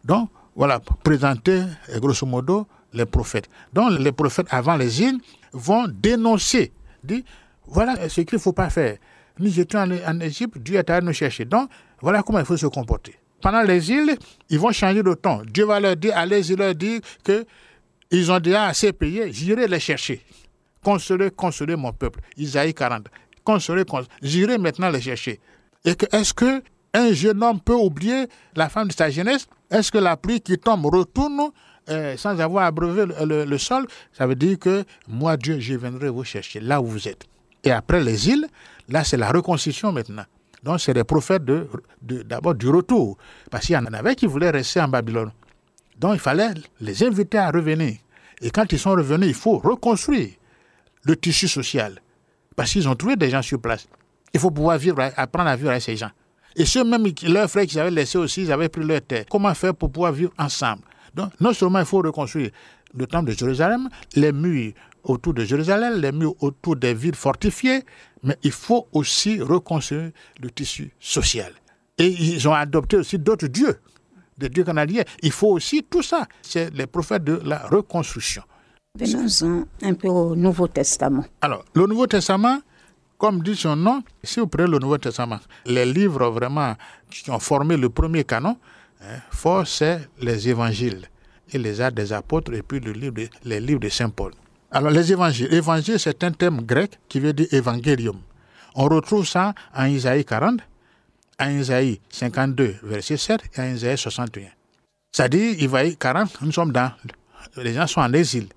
Donc, voilà, présenter grosso modo les prophètes. Donc, les prophètes avant l'exil vont dénoncer, dire voilà ce qu'il ne faut pas faire. Nous étions en Égypte, Dieu est allé nous chercher. Donc, voilà comment il faut se comporter. Pendant l'exil, ils vont changer de ton. Dieu va leur dire, allez-y leur dire qu'ils ont déjà assez payé, j'irai les chercher. Consolez mon peuple. Isaïe 40. Consolez, j'irai maintenant les chercher. Et est-ce qu'un jeune homme peut oublier la femme de sa jeunesse? Est-ce que la pluie qui tombe retourne sans avoir abreuvé le sol? Ça veut dire que moi, Dieu, je viendrai vous chercher là où vous êtes. Et après l'exil, là, c'est la reconstruction maintenant. Donc, c'est les prophètes d'abord du retour. Parce qu'il y en avait qui voulaient rester en Babylone. Donc, il fallait les inviter à revenir. Et quand ils sont revenus, il faut reconstruire le tissu social. Parce qu'ils ont trouvé des gens sur place. Il faut pouvoir apprendre à vivre avec ces gens. Et ceux même, leurs frères qu'ils avaient laissés aussi, ils avaient pris leur terre. Comment faire pour pouvoir vivre ensemble? Donc, non seulement il faut reconstruire le temple de Jérusalem, les murs autour de Jérusalem, les murs autour des villes fortifiées, mais il faut aussi reconstruire le tissu social. Et ils ont adopté aussi d'autres dieux, des dieux canadiens. Il faut aussi tout ça. C'est les prophètes de la reconstruction. Venons-en un peu au Nouveau Testament. Alors, le Nouveau Testament, comme dit son nom, si vous prenez le Nouveau Testament, les livres vraiment qui ont formé le premier canon, fort, c'est les évangiles et les actes des apôtres et puis les livres de Saint Paul. Alors, les évangiles. Évangile, c'est un terme grec qui veut dire évangélium. On retrouve ça en Isaïe 40, en Isaïe 52, verset 7 et en Isaïe 61. C'est-à-dire, Isaïe 40, les gens sont en exil.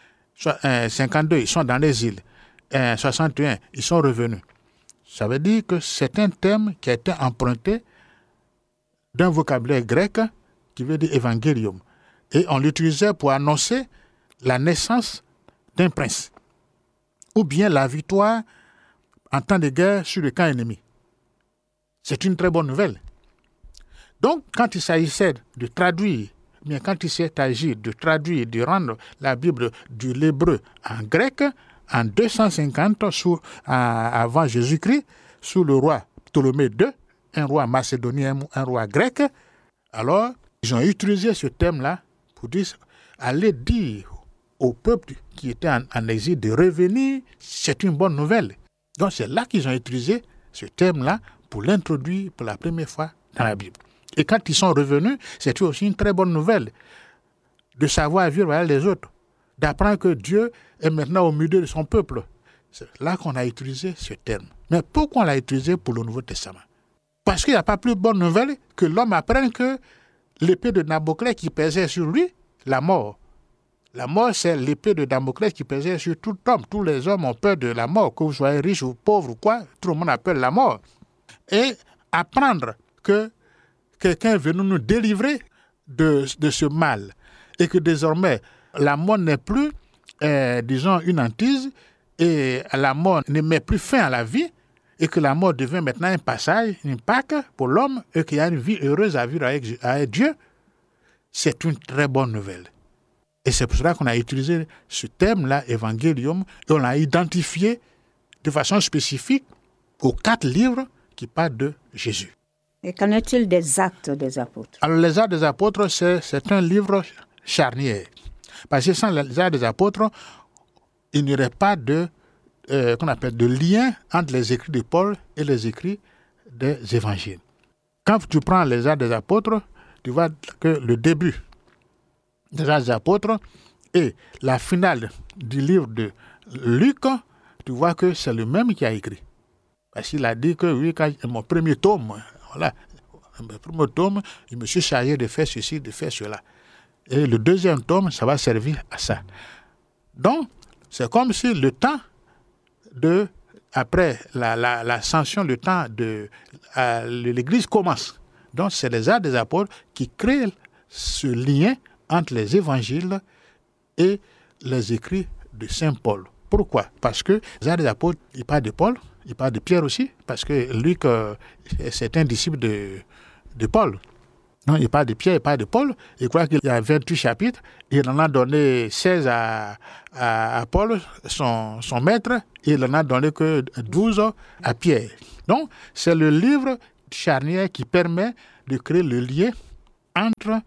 52, ils sont dans l'exil. 61, ils sont revenus. Ça veut dire que c'est un terme qui a été emprunté d'un vocabulaire grec qui veut dire évangélium. Et on l'utilisait pour annoncer la naissance d'un prince ou bien la victoire en temps de guerre sur le camp ennemi. C'est une très bonne nouvelle. Donc, quand il s'agissait de traduire, bien quand il s'est agi de traduire, de rendre la Bible de l'hébreu en grec, en 250 avant Jésus-Christ, sous le roi Ptolémée II, un roi macédonien, un roi grec, alors ils ont utilisé ce terme-là pour dire, aller dire au peuple qui était en exil de revenir, c'est une bonne nouvelle. Donc c'est là qu'ils ont utilisé ce terme-là pour l'introduire pour la première fois dans la Bible. Et quand ils sont revenus, c'est aussi une très bonne nouvelle de savoir vivre avec les autres, d'apprendre que Dieu est maintenant au milieu de son peuple. C'est là qu'on a utilisé ce terme. Mais pourquoi on l'a utilisé pour le Nouveau Testament? Parce qu'il n'y a pas plus bonne nouvelle que l'homme apprenne que l'épée de Damoclès qui pesait sur lui, la mort. La mort, c'est l'épée de Damoclès qui pesait sur tout homme. Tous les hommes ont peur de la mort, que vous soyez riche ou pauvre ou quoi, tout le monde a peur de la mort. Et apprendre que quelqu'un est venu nous délivrer de ce mal et que désormais la mort n'est plus, disons, une hantise et la mort ne met plus fin à la vie et que la mort devient maintenant un passage, une Pâque pour l'homme et qu'il y a une vie heureuse à vivre avec Dieu, c'est une très bonne nouvelle. Et c'est pour cela qu'on a utilisé ce terme-là, évangélium, et on l'a identifié de façon spécifique aux 4 livres qui parlent de Jésus. Et qu'en est-il des Actes des Apôtres? Alors, les Actes des Apôtres, c'est un livre charnière. Parce que sans les Actes des Apôtres, il n'y aurait pas qu'on appelle de lien entre les écrits de Paul et les écrits des évangiles. Quand tu prends les Actes des Apôtres, tu vois que le début des Actes des Apôtres et la finale du livre de Luc, tu vois que c'est le même qui a écrit. Parce qu'il a dit que oui, quand mon premier tome, voilà, mon premier tome, je me suis chargé de faire ceci, de faire cela. Et le deuxième tome, ça va servir à ça. Donc, c'est comme si le temps après l'ascension, le temps de l'Église commence. Donc, c'est les Actes des Apôtres qui créent ce lien entre les évangiles et les écrits de Saint Paul. Pourquoi? Parce que les Actes des Apôtres, il parle de Paul, il parle de Pierre aussi, parce que Luc, c'est un disciple de Paul. Non, il parle de Pierre, il parle de Paul. Il croit qu'il y a 28 chapitres. Il en a donné 16 à Paul, son maître, et il en a donné que 12 à Pierre. Donc, c'est le livre charnière qui permet de créer le lien entre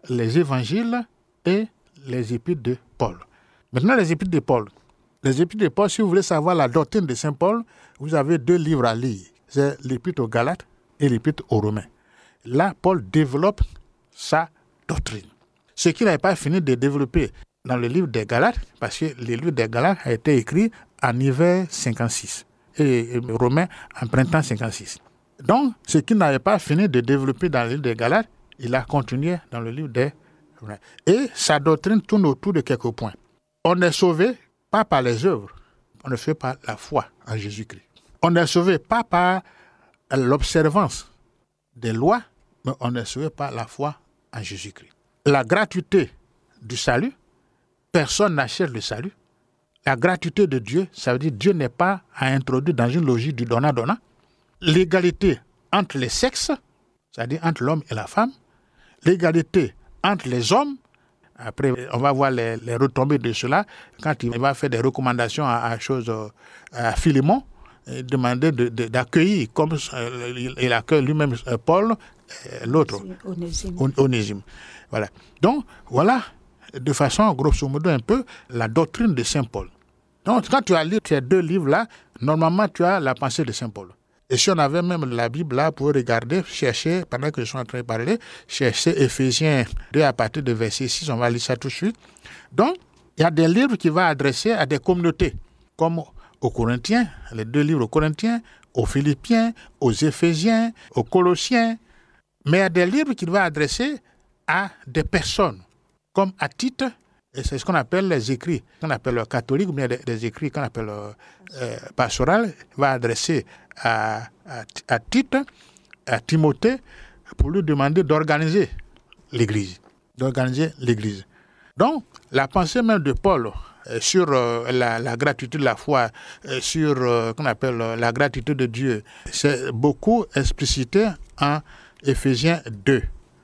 les évangiles et les épîtres de Paul. Maintenant, les épîtres de Paul. Les épîtres de Paul, si vous voulez savoir la doctrine de Saint Paul, vous avez 2 livres à lire. C'est l'épître aux Galates et l'épître aux Romains. Là, Paul développe sa doctrine. Ce qu'il n'avait pas fini de développer dans le livre des Galates, parce que le livre des Galates a été écrit en hiver 56 et Romains en printemps 56. Donc, ce qu'il n'avait pas fini de développer dans le livre des Galates, il a continué dans le livre des Romains. Et sa doctrine tourne autour de quelques points. On est sauvé pas par les œuvres, on est sauvé par la foi en Jésus-Christ. On n'est sauvé pas par l'observance des lois, mais on est sauvé par la foi en Jésus-Christ. La gratuité du salut, personne n'achète le salut. La gratuité de Dieu, ça veut dire que Dieu n'est pas à introduire dans une logique du donnant-donnant. L'égalité entre les sexes, c'est-à-dire entre l'homme et la femme. L'égalité entre les hommes. Après, on va voir les retombées de cela quand il va faire des recommandations à Philémon, demander d'accueillir, comme il accueille lui-même Paul, l'autre, Onésime. Voilà. Donc, voilà, de façon, grosso modo, un peu, la doctrine de Saint Paul. Donc, quand tu as lu ces 2 livres-là, normalement, tu as la pensée de Saint Paul. Et si on avait même la Bible là pour regarder, chercher, pendant que je suis en train de parler, chercher Éphésiens 2 à partir de verset 6, on va lire ça tout de suite. Donc, il y a des livres qui vont adresser à des communautés, comme aux Corinthiens, les 2 livres aux Corinthiens, aux Philippiens, aux Éphésiens, aux Colossiens. Mais il y a des livres qui vont adresser à des personnes, comme à Tite, et c'est ce qu'on appelle les écrits, qu'on appelle catholiques, ou bien des écrits qu'on appelle pastoral, va adresser à Tite, à Timothée, pour lui demander d'organiser l'Église. Donc, la pensée même de Paul sur la gratuité de la foi, sur qu'on appelle la gratuité de Dieu, c'est beaucoup explicité en Éphésiens 2.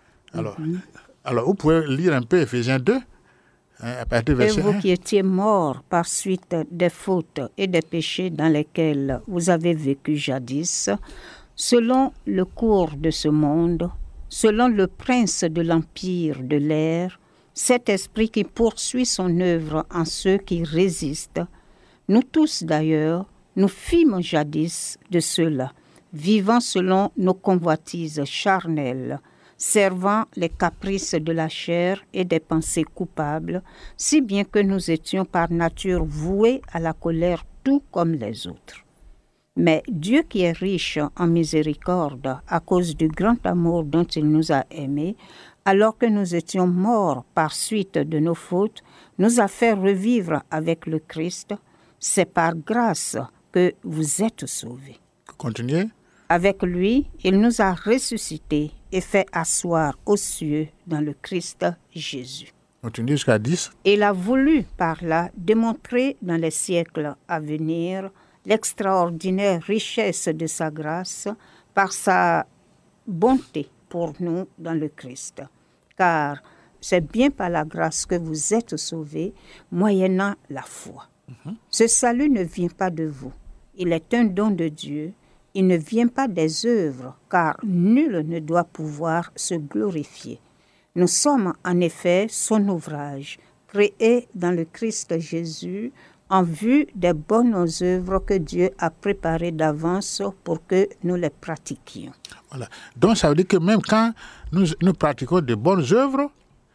Alors, vous pouvez lire un peu Éphésiens 2, à partir de verset 1. Et vous qui étiez morts par suite des fautes et des péchés dans lesquels vous avez vécu jadis, selon le cours de ce monde, selon le prince de l'empire de l'air, cet esprit qui poursuit son œuvre en ceux qui résistent, nous tous d'ailleurs, nous fîmes jadis de ceux-là, vivant selon nos convoitises charnelles, servant les caprices de la chair et des pensées coupables, si bien que nous étions par nature voués à la colère tout comme les autres. Mais Dieu qui est riche en miséricorde à cause du grand amour dont il nous a aimés, alors que nous étions morts par suite de nos fautes, nous a fait revivre avec le Christ. C'est par grâce que vous êtes sauvés. Continuez. Avec lui, il nous a ressuscités et fait asseoir aux cieux dans le Christ Jésus. Continuez jusqu'à 10. Il a voulu par là démontrer dans les siècles à venir l'extraordinaire richesse de sa grâce par sa bonté pour nous dans le Christ. Car c'est bien par la grâce que vous êtes sauvés, moyennant la foi. Ce salut ne vient pas de vous. Il est un don de Dieu. Il ne vient pas des œuvres, car nul ne doit pouvoir se glorifier. Nous sommes en effet son ouvrage, créé dans le Christ Jésus, en vue des bonnes œuvres que Dieu a préparées d'avance pour que nous les pratiquions. Voilà. Donc ça veut dire que même quand nous pratiquons de bonnes œuvres,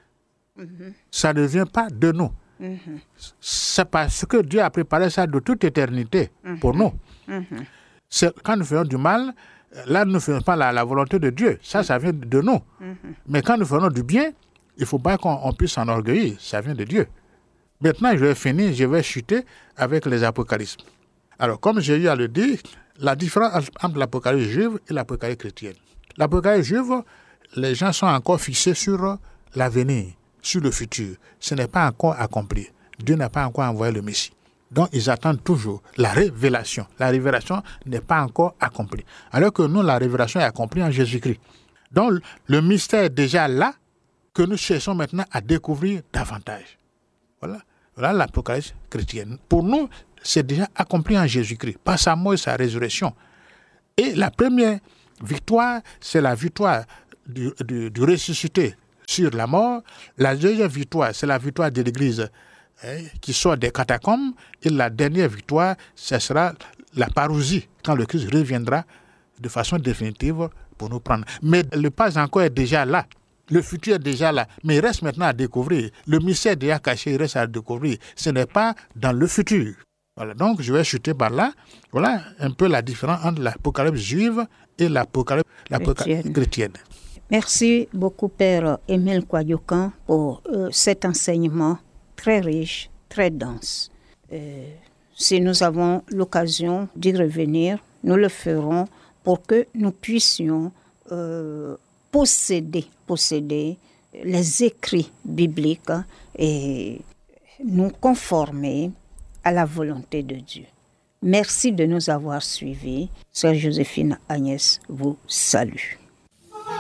ça ne vient pas de nous. C'est parce que Dieu a préparé ça de toute éternité pour nous. C'est, quand nous faisons du mal, là, nous ne faisons pas la volonté de Dieu. Ça vient de nous. Mais quand nous faisons du bien, il ne faut pas qu'on puisse s'enorgueillir. Ça vient de Dieu. Maintenant, je vais finir, je vais chuter avec les apocalypses. Alors, comme j'ai eu à le dire, la différence entre l'apocalypse juive et l'apocalypse chrétienne. L'apocalypse juive, les gens sont encore fixés sur l'avenir, sur le futur. Ce n'est pas encore accompli. Dieu n'a pas encore envoyé le Messie. Donc, ils attendent toujours la révélation. La révélation n'est pas encore accomplie. Alors que nous, la révélation est accomplie en Jésus-Christ. Donc, le mystère est déjà là, que nous cherchons maintenant à découvrir davantage. Voilà l'apocalypse chrétienne. Pour nous, c'est déjà accompli en Jésus-Christ, par sa mort et sa résurrection. Et la première victoire, c'est la victoire du ressuscité sur la mort. La deuxième victoire, c'est la victoire de l'Église qui sort des catacombes. Et la dernière victoire, ce sera la parousie, quand le Christ reviendra de façon définitive pour nous prendre. Mais le pas encore est déjà là. Le futur est déjà là. Mais il reste maintenant à découvrir. Le mystère déjà caché, il reste à découvrir. Ce n'est pas dans le futur. Voilà, donc je vais chuter par là. Voilà un peu la différence entre l'Apocalypse juive et l'Apocalypse chrétienne. Merci beaucoup, Père Émile Kouadio-Kang, pour cet enseignement très riche, très dense. Si nous avons l'occasion d'y revenir, nous le ferons pour que nous puissions posséder les écrits bibliques et nous conformer à la volonté de Dieu. Merci de nous avoir suivis. Sœur Joséphine Agnès vous salue.